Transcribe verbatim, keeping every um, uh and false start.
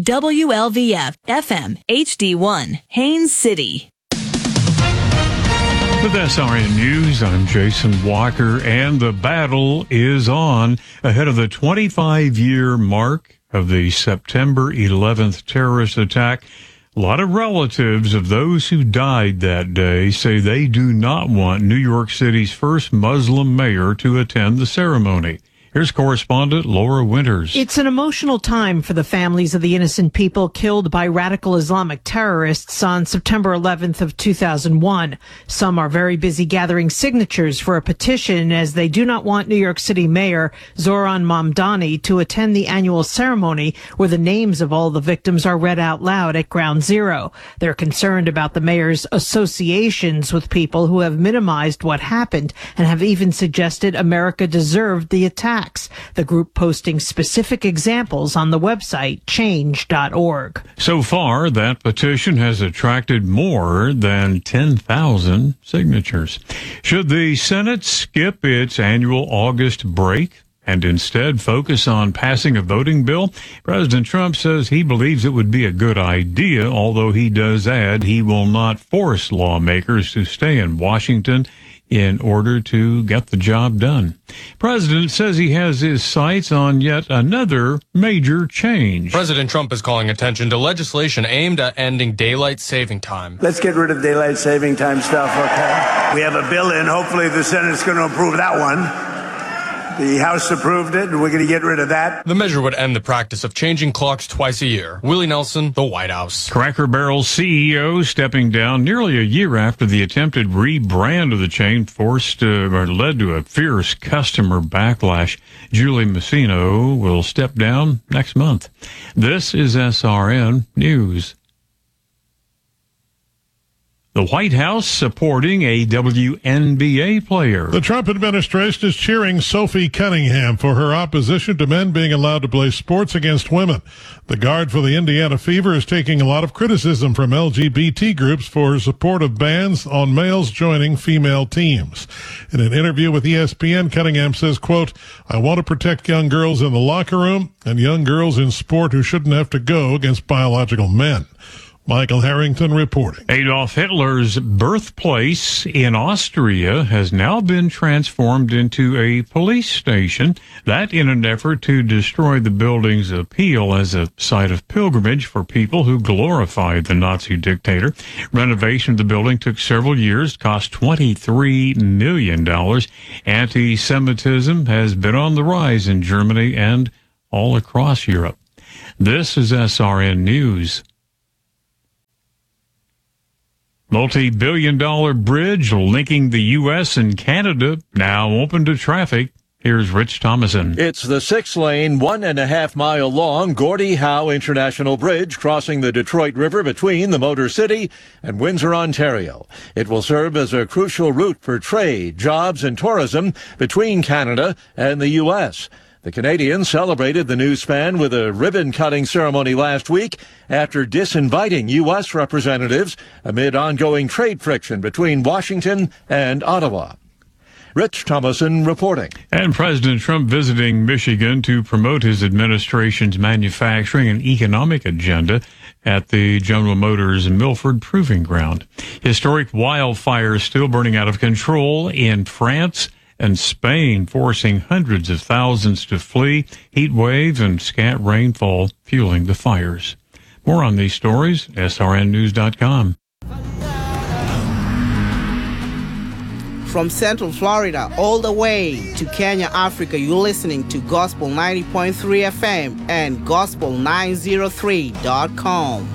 W L V F F M H D one, Haines City. With S R N News, I'm Jason Walker, and the battle is on ahead of the twenty-five-year mark of the September eleventh terrorist attack. A lot of relatives of those who died that day say they do not want New York City's first Muslim mayor to attend the ceremony. Here's correspondent Laura Winters. It's an emotional time for the families of the innocent people killed by radical Islamic terrorists on September eleventh of two thousand one. Some are very busy gathering signatures for a petition as they do not want New York City Mayor Zohran Mamdani to attend the annual ceremony where the names of all the victims are read out loud at Ground Zero. They're concerned about the mayor's associations with people who have minimized what happened and have even suggested America deserved the attack. The group posting specific examples on the website change dot org. So far, that petition has attracted more than ten thousand signatures. Should the Senate skip its annual August break and instead focus on passing a voting bill? President Trump says he believes it would be a good idea, although he does add he will not force lawmakers to stay in Washington in order to get the job done. President says he has his sights on yet another major change. President Trump is calling attention to legislation aimed at ending daylight saving time. Let's get rid of daylight saving time stuff, okay? We have a bill in. Hopefully the Senate's going to approve that one. The House approved it, and we're going to get rid of that. The measure would end the practice of changing clocks twice a year. Willie Nelson, the White House. Cracker Barrel's C E O stepping down nearly a year after the attempted rebrand of the chain forced uh, or led to a fierce customer backlash. Julie Messino will step down next month. This is S R N News. The White House supporting a W N B A player. The Trump administration is cheering Sophie Cunningham for her opposition to men being allowed to play sports against women. The guard for the Indiana Fever is taking a lot of criticism from L G B T groups for her support of bans on males joining female teams. In an interview with E S P N, Cunningham says, quote, "I want to protect young girls in the locker room and young girls in sport who shouldn't have to go against biological men." Michael Harrington reporting. Adolf Hitler's birthplace in Austria has now been transformed into a police station. That in an effort to destroy the building's appeal as a site of pilgrimage for people who glorified the Nazi dictator. Renovation of the building took several years, cost twenty-three million dollars. Anti-Semitism has been on the rise in Germany and all across Europe. This is S R N News. Multi-billion dollar bridge linking the U S and Canada now open to traffic. Here's Rich Thomason. It's the six-lane, one-and-a-half-mile-long Gordie Howe International Bridge crossing the Detroit River between the Motor City and Windsor, Ontario. It will serve as a crucial route for trade, jobs, and tourism between Canada and the U S. The Canadians celebrated the new span with a ribbon-cutting ceremony last week after disinviting U S representatives amid ongoing trade friction between Washington and Ottawa. Rich Thomason reporting. And President Trump visiting Michigan to promote his administration's manufacturing and economic agenda at the General Motors Milford Proving Ground. Historic wildfires still burning out of control in France and Spain, forcing hundreds of thousands to flee. Heat waves and scant rainfall fueling the fires. More on these stories, S R N news dot com. From Central Florida all the way to Kenya, Africa, you're listening to Gospel ninety point three F M and Gospel nine oh three dot com.